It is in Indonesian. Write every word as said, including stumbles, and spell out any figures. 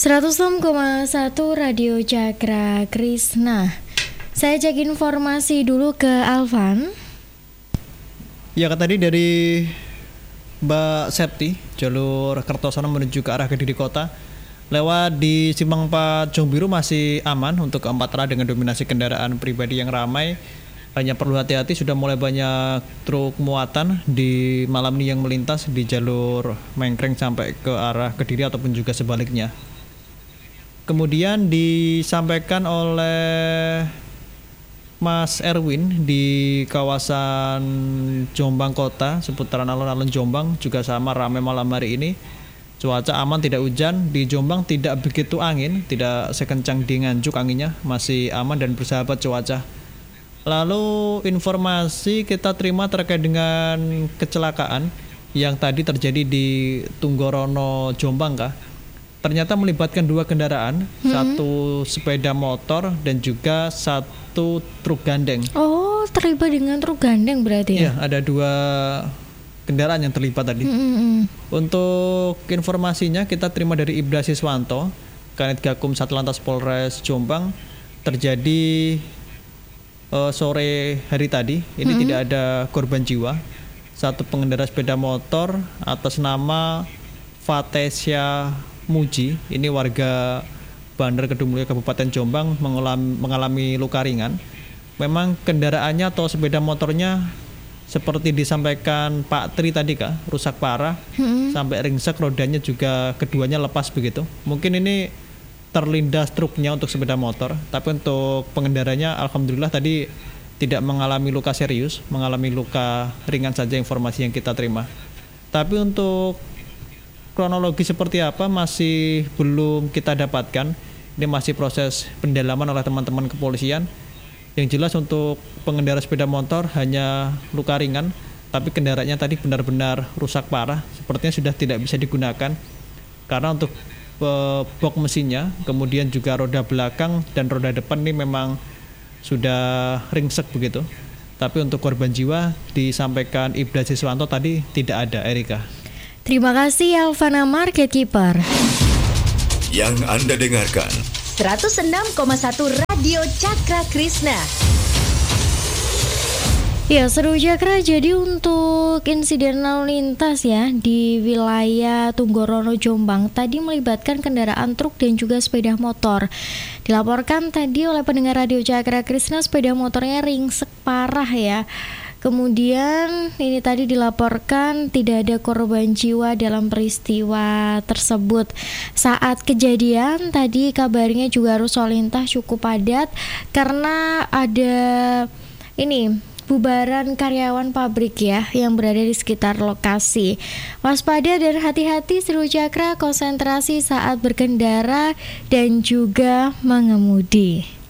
seratus enam koma satu Radio Cakra Krisna. Saya cek informasi dulu ke Alvan. Ya, tadi dari Mbak Septi, jalur Kertosono menuju ke arah Kediri Kota, lewat di Simpang empat Jombiru masih aman untuk keempat arah dengan dominasi kendaraan pribadi yang ramai. Hanya perlu hati-hati, sudah mulai banyak truk muatan di malam ini yang melintas di jalur Mengkreng sampai ke arah Kediri ataupun juga sebaliknya. Kemudian disampaikan oleh Mas Erwin di kawasan Jombang Kota, seputaran alun-alun Jombang juga sama ramai malam hari ini. Cuaca aman, tidak hujan. Di Jombang tidak begitu angin, tidak sekencang di Nganjuk anginnya, masih aman dan bersahabat cuaca. Lalu informasi kita terima terkait dengan kecelakaan yang tadi terjadi di Tunggorono Jombang, Kak. Ternyata melibatkan dua kendaraan, hmm. satu sepeda motor dan juga satu truk gandeng. Oh, terlibat dengan truk gandeng berarti ya? Iya, ada dua kendaraan yang terlibat tadi. Hmm. Untuk informasinya kita terima dari Ibda Siswanto, Kanit Gakum Satlantas Polres Jombang, terjadi Uh, sore hari tadi. Ini hmm. tidak ada korban jiwa. Satu pengendara sepeda motor atas nama Fatesia Muji, ini warga Bandar Kedungmulyo Kabupaten Jombang, mengalami, mengalami luka ringan. Memang kendaraannya atau sepeda motornya seperti disampaikan Pak Tri tadi, Kak, rusak parah, hmm. sampai ringsek, rodanya juga keduanya lepas begitu. Mungkin ini terlindas truknya untuk sepeda motor, tapi untuk pengendaranya alhamdulillah tadi tidak mengalami luka serius, mengalami luka ringan saja informasi yang kita terima. Tapi untuk kronologi seperti apa masih belum kita dapatkan. Ini masih proses pendalaman oleh teman-teman kepolisian. Yang jelas untuk pengendara sepeda motor hanya luka ringan, tapi kendaraannya tadi benar-benar rusak parah, sepertinya sudah tidak bisa digunakan karena untuk box mesinnya, kemudian juga roda belakang dan roda depan ini memang sudah ringsek begitu. Tapi untuk korban jiwa disampaikan Ibda Siswanto tadi tidak ada, Erika. Terima kasih Alvana Market Keeper. Yang Anda dengarkan seratus enam koma satu Radio Cakra Krisna. Ya, seru Cakra. Jadi untuk insiden lalu lintas ya di wilayah Tunggorono Jombang tadi melibatkan kendaraan truk dan juga sepeda motor. Dilaporkan tadi oleh pendengar Radio Cakra Krisna, sepeda motornya ringsek parah ya. Kemudian ini tadi dilaporkan tidak ada korban jiwa dalam peristiwa tersebut. Saat kejadian tadi kabarnya juga arus lalu lintas cukup padat karena ada ini bubaran karyawan pabrik ya yang berada di sekitar lokasi. Waspada dan hati-hati seru Cakra, konsentrasi saat berkendara dan juga mengemudi.